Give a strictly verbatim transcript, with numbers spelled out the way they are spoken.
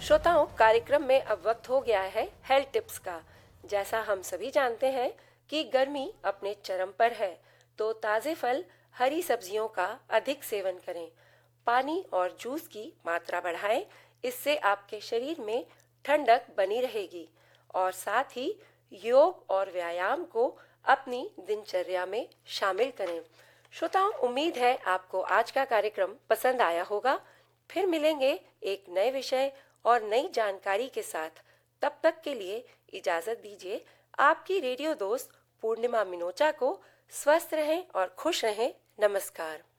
श्रोताओं, कार्यक्रम में अब वक्त हो गया है हेल्थ टिप्स का। जैसा हम सभी जानते हैं कि गर्मी अपने चरम पर है, तो ताज़े फल, हरी सब्जियों का अधिक सेवन करें। पानी और जूस की मात्रा बढ़ाएं, इससे आपके शरीर में ठंडक बनी रहेगी। और साथ ही योग और व्यायाम को अपनी दिनचर्या में शामिल करें। श्रोताओं, उम्मीद है आपको आज का कार्यक्रम पसंद आया होगा। फिर मिलेंगे एक नए विषय और नई जानकारी के साथ। तब तक के लिए इजाजत दीजिए। आपकी रेडियो दोस्त पूर्णिमा मिनोचा को। स्वस्थ रहें और खुश रहें। नमस्कार।